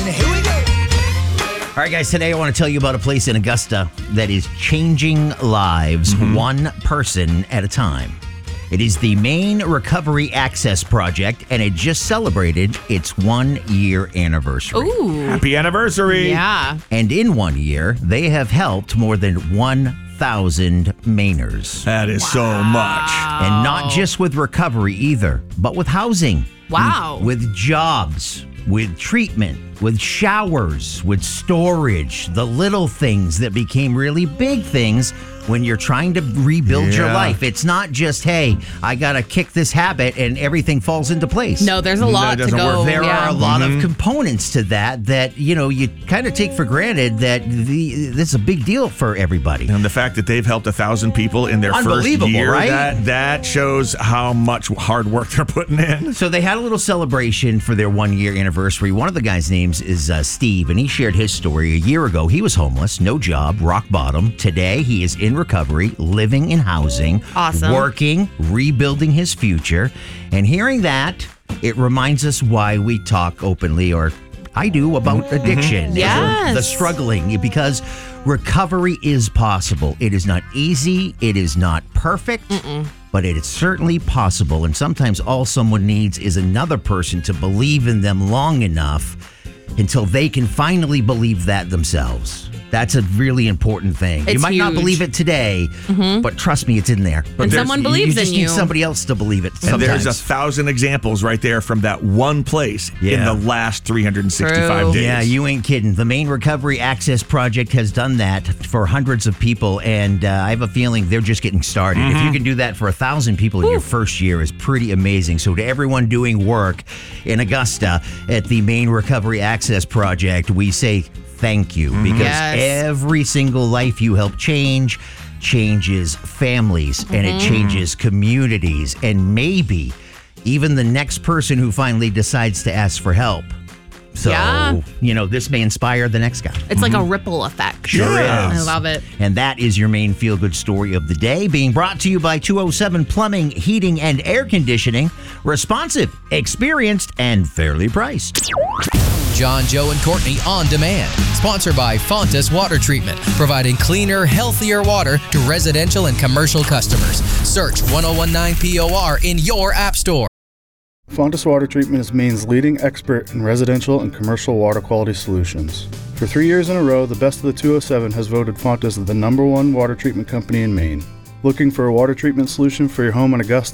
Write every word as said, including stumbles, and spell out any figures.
Here we go. All right, guys, today I want to tell you about a place in Augusta that is changing lives mm-hmm. one person at a time. It is the Maine Recovery Access Project, and it just celebrated its one-year anniversary. Ooh. Happy anniversary. Yeah. And in one year, they have helped more than one thousand Mainers. That is wow. so much. And not just with recovery either, but with housing. Wow. With jobs, with treatment, with showers, with storage, the little things that became really big things when you're trying to rebuild yeah. your life. It's not just, hey, I got to kick this habit and everything falls into place. No, there's a lot no, to go. Work. There yeah. are a lot mm-hmm. of components to that that, you know, you kind of take for granted that the, this is a big deal for everybody. And the fact that they've helped a thousand people in their first year, right? that, that shows how much hard work they're putting in. So they had a little celebration for their one-year anniversary. One of the guys' names is uh, Steve, and he shared his story. A year ago, he was homeless, no job, rock bottom. Today, he is in recovery, living in housing, awesome. working, rebuilding his future. And hearing that, it reminds us why we talk openly, or I do, about addiction. Mm-hmm. Yes. The struggling, because recovery is possible. It is not easy. It is not perfect. Mm-mm. But it is certainly possible. And sometimes all someone needs is another person to believe in them long enough until they can finally believe that themselves. That's a really important thing. It's you might huge. not believe it today, mm-hmm. but trust me, it's in there. But and someone believes you just in you. need somebody else to believe it sometimes. And there's a thousand examples right there from that one place yeah. in the last three hundred sixty-five True. days. Yeah, you ain't kidding. The Maine Recovery Access Project has done that for hundreds of people, and uh, I have a feeling they're just getting started. Mm-hmm. If you can do that for a thousand people in Woo. your first year is pretty amazing. So to everyone doing work in Augusta at the Maine Recovery Access Project, we say thank you, because yes. every single life you help change changes families, mm-hmm. and it changes communities, and maybe even the next person who finally decides to ask for help. So, yeah. you know, this may inspire the next guy. It's like a ripple effect. Sure Yeah. is. I love it. And that is your Maine Feel Good story of the day, being brought to you by two oh seven Plumbing, Heating, and Air Conditioning. Responsive, experienced, and fairly priced. John, Joe, and Courtney on demand. Sponsored by Fontas Water Treatment, providing cleaner, healthier water to residential and commercial customers. Search ten nineteen P O R in your app store. Fontas Water Treatment is Maine's leading expert in residential and commercial water quality solutions. For three years in a row, the Best of the two oh seven has voted Fontas the number one water treatment company in Maine. Looking for a water treatment solution for your home in Augusta?